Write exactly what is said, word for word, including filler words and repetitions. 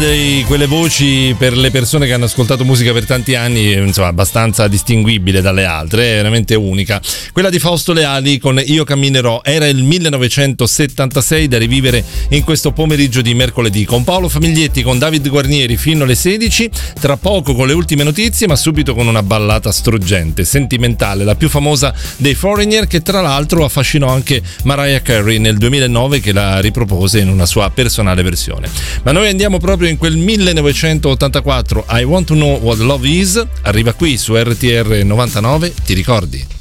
Di quelle voci per le persone che hanno ascoltato musica per tanti anni, insomma abbastanza distinguibile dalle altre, è veramente unica. Quella di Fausto Leali con Io camminerò era il millenovecentosettantasei, da rivivere in questo pomeriggio di mercoledì, con Paolo Famiglietti, con David Guarnieri fino alle sedici, tra poco con le ultime notizie, ma subito con una ballata struggente, sentimentale, la più famosa dei Foreigner, che tra l'altro affascinò anche Mariah Carey nel duemilanove, che la ripropose in una sua personale versione. Ma noi andiamo proprio in quel millenovecentottantaquattro. I Want to Know What Love Is arriva qui su R T R novantanove, ti ricordi?